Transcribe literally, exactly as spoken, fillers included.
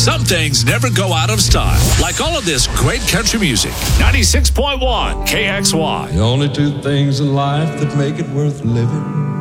Some things never go out of style, like all of this great country music. ninety-six point one K X Y. The only two things in life that make it worth living